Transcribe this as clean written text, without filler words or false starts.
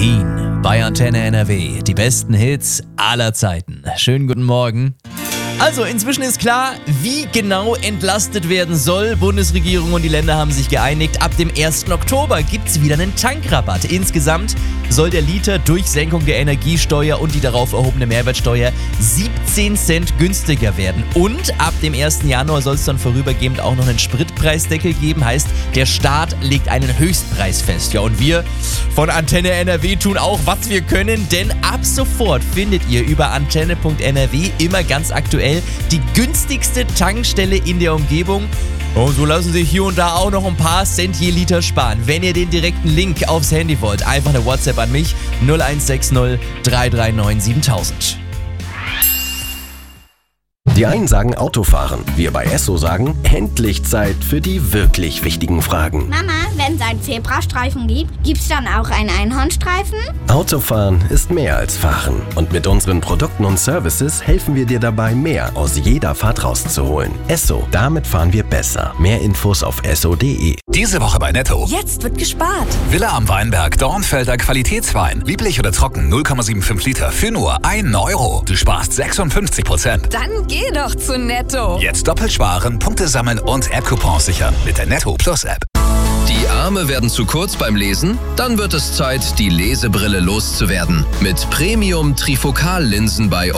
Routine bei Antenne NRW. Die besten Hits aller Zeiten. Schönen guten Morgen. Also, inzwischen ist klar, wie genau entlastet werden soll. Bundesregierung und die Länder haben sich geeinigt. Ab dem 1. Oktober gibt es wieder einen Tankrabatt. Insgesamt soll der Liter durch Senkung der Energiesteuer und die darauf erhobene Mehrwertsteuer 17 Cent günstiger werden. Und ab dem 1. Januar soll es dann vorübergehend auch noch einen Spritpreisdeckel geben. Heißt, der Staat legt einen Höchstpreis fest. Ja, und wir von Antenne NRW tun auch, was wir können. Denn ab sofort findet ihr über antenne.nrw immer ganz aktuell die günstigste Tankstelle in der Umgebung. Und so lassen sich hier und da auch noch ein paar Cent je Liter sparen. Wenn ihr den direkten Link aufs Handy wollt, einfach eine WhatsApp an mich 0160 339 7000. Die einen sagen Autofahren, wir bei Esso sagen, endlich Zeit für die wirklich wichtigen Fragen. Mama, wenn es einen Zebrastreifen gibt, gibt's dann auch einen Einhornstreifen? Autofahren ist mehr als Fahren. Und mit unseren Produkten und Services helfen wir dir dabei, mehr aus jeder Fahrt rauszuholen. Esso, damit fahren wir besser. Mehr Infos auf esso.de. Diese Woche bei Netto. Jetzt wird gespart. Villa am Weinberg, Dornfelder Qualitätswein. Lieblich oder trocken, 0,75 Liter für nur 1 Euro. Du sparst 56%. Dann geh doch zu Netto. Jetzt doppelt sparen, Punkte sammeln und App-Coupons sichern mit der Netto Plus App. Die Arme werden zu kurz beim Lesen? Dann wird es Zeit, die Lesebrille loszuwerden. Mit Premium-Trifokallinsen bei